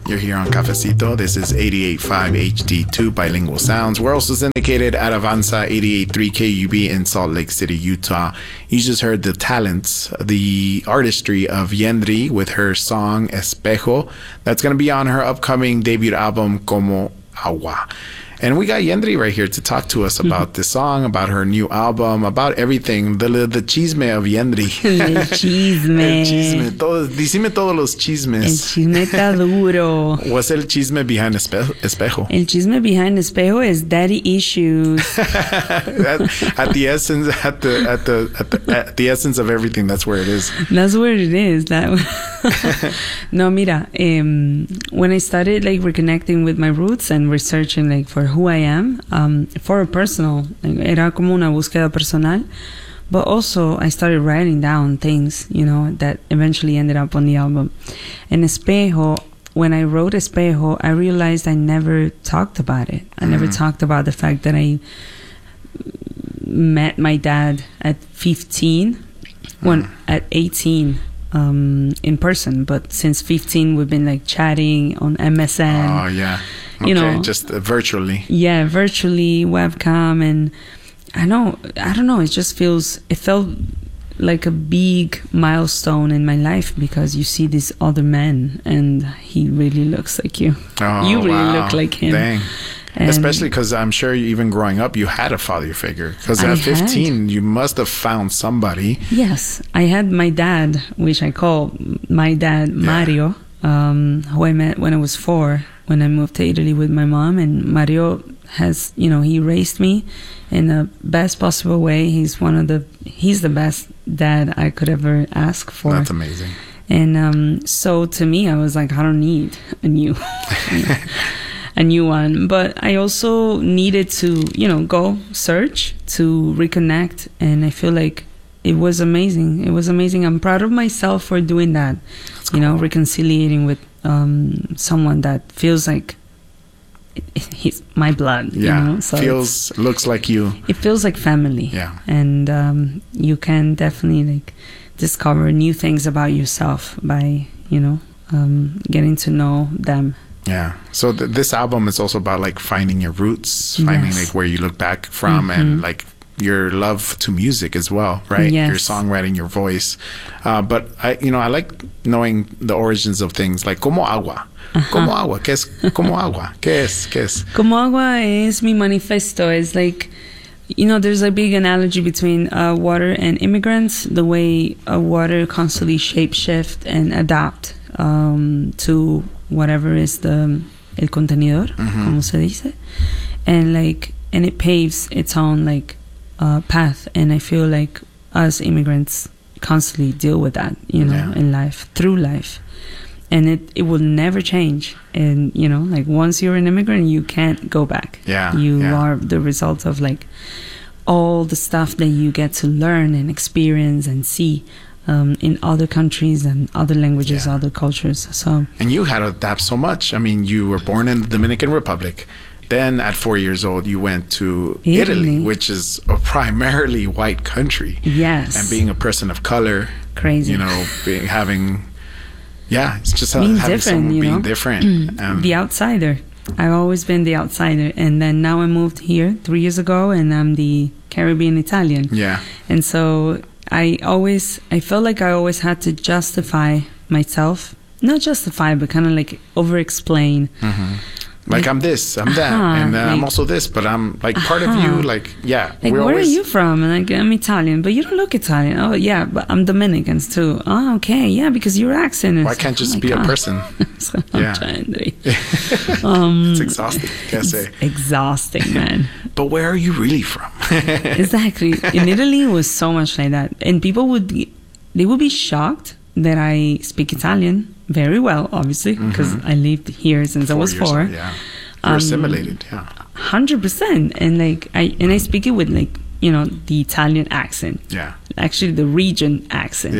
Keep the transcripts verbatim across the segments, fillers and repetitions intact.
You're here on Cafecito. This is eighty-eight point five H D two Bilingual Sounds. We're also syndicated at Avanza eighty-eight point three K U B in Salt Lake City, Utah. You just heard the talents, the artistry of Yendri with her song Espejo. That's going to be on her upcoming debut album, Como Agua. And we got Yendri right here to talk to us about this song, about her new album, about everything. The the chisme of Yendri. El chisme. El chisme. Todo, dísime todos los chismes. El chisme está duro. What's el chisme behind espe Espejo? El chisme behind Espejo is daddy issues. at, at the essence, at the at the at the at the essence of everything, that's where it is. That's where it is. That no, mira. Um, when I started like reconnecting with my roots and researching like for who I am, um, for a personal, era como una búsqueda personal, but also I started writing down things, you know, that eventually ended up on the album. And Espejo, when I wrote Espejo, I realized I never talked about it. I mm-hmm. never talked about the fact that I met my dad at fifteen, mm-hmm. when at eighteen. Um, in person, but since fifteen we've been like chatting on M S N. Oh yeah, okay, you know, just uh, virtually. Yeah, virtually, webcam, and I know, I don't know. It just feels, it felt like a big milestone in my life because you see this other man, and he really looks like you. Oh, you really wow. look like him. Dang. And especially because I'm sure even growing up, you had a father figure. Because I at fifteen, had. you must have found somebody. Yes, I had my dad, which I call my dad, Yeah. Mario, um, who I met when I was four, when I moved to Italy with my mom. And Mario has, you know, he raised me in the best possible way. He's one of the, he's the best dad I could ever ask for. That's amazing. And um, so to me, I was like, I don't need a new a new one. But I also needed to, you know, go search to reconnect. And I feel like it was amazing. It was amazing. I'm proud of myself for doing that. That's you cool. know, reconciliating with um, someone that feels like it, it, he's my blood. Yeah, You know? So feels, looks like you. it feels like family. Yeah. And um, you can definitely like discover new things about yourself by, you know, um, getting to know them. Yeah. So th this album is also about like finding your roots, finding Yes. like where you look back from, Mm-hmm. and like your love to music as well, right? Yes. Your songwriting, your voice. Uh, but I, you know, I like knowing the origins of things like Como Agua. Uh-huh. Como Agua. ¿Qué es Como Agua? ¿Qué es? ¿Qué es? Como Agua es mi manifesto. It's like, you know, there's a big analogy between uh, water and immigrants, the way uh, water constantly shape-shift and adapt um, to whatever is the el contenedor, Mm-hmm. como se dice, and like, and it paves its own like uh, path. And I feel like us immigrants constantly deal with that, you know, Yeah. in life, through life. And it, it will never change. And, you know, like once you're an immigrant, you can't go back. Yeah, You yeah. are the result of like all the stuff that you get to learn and experience and see um, in other countries and other languages, Yeah. other cultures. So, And you had to adapt so much. I mean, you were born in the Dominican Republic. Then at four years old, you went to Italy, Italy. which is a primarily white country. yes. And being a person of color, crazy. you know, being having, yeah, it's just Being having different, someone you being know? different. Um, the outsider. I've always been the outsider. And then now I moved here three years ago and I'm the Caribbean Italian. yeah, And so I always, I felt like I always had to justify myself. Not justify, but kind of like over-explain. mm-hmm. like, Like, I'm this, I'm that, uh-huh, and uh, I'm like- also this, but I'm like part of Uh-huh. you. Like, yeah, Like, we're where always, are you from? And like, I'm Italian, but you don't look Italian. Oh, yeah, but I'm Dominicans too. Oh, okay, yeah, because your accent is... Why can't oh just my be God. a person? So Yeah. I'm trying to... um, It's exhausting, can't it's say. exhausting, man. But where are you really from? Exactly. In Italy, it was so much like that. And people would be, they would be shocked that I speak Italian very well, obviously, because I lived here since I was years four. old, yeah, you're Um, assimilated. Yeah, Hundred percent, and like I and I speak it with like, you know, the Italian accent, yeah, actually the region accent. yeah.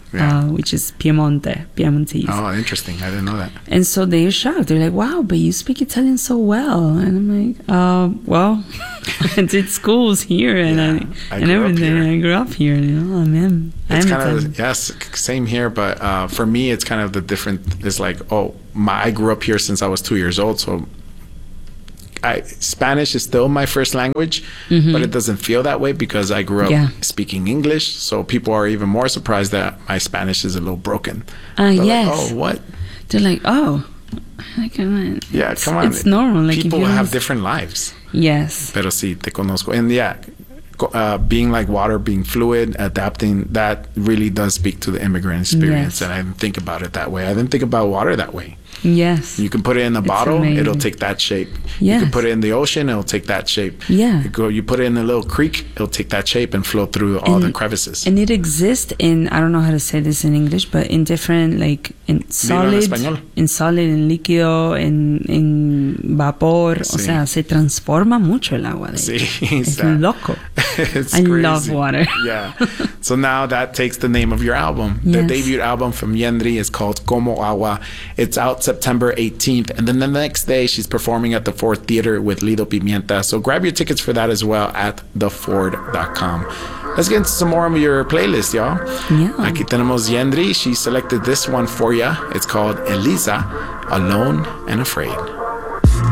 Yeah. uh, which is Piemonte, Piemontese. Oh, interesting. I didn't know that. And so they're shocked. They're like, wow, but you speak Italian so well. And I'm like, uh, well, I did schools here and Yeah, I, I and grew up everything. here. I grew up here. You know, I'm in. It's I'm kind Italian. of, yes, same here. But uh, for me, it's kind of the different, it's like, oh, my, I grew up here since I was two years old. So I, Spanish is still my first language, mm-hmm. but it doesn't feel that way because I grew up yeah. speaking English. So people are even more surprised that my Spanish is a little broken. Uh, yes. Like, oh, what? They're like, oh, like, come on. Yeah, it's, come on. It's normal. Like, people have different lives. Yes. Pero sí, te conozco. And yeah, uh, being like water, being fluid, adapting, that really does speak to the immigrant experience. Yes. And I didn't think about it that way. I didn't think about water that way. Yes. You can put it in a it's bottle, amazing. It'll take that shape. Yes. You can put it in the ocean, it'll take that shape. Yeah. You, go, you put it in a little creek, it'll take that shape and flow through all and, the crevices. And it exists in, I don't know how to say this in English, but in different, like, in solid, in solid, in líquido, in, in vapor. Sí. O sea, se transforma mucho el agua de sí, Es that, loco. It's I crazy. love water. Yeah. So now that takes the name of your album. Yes. The debut album from Yendri is called Como Agua. It's out September eighteenth. And then the next day, she's performing at the Ford Theater with Lido Pimienta. So grab your tickets for that as well at the ford dot com. Let's get into some more of your playlist, y'all. Yeah. Aquí tenemos Yendri. She selected this one for ya. It's called Elisa, Alone and Afraid.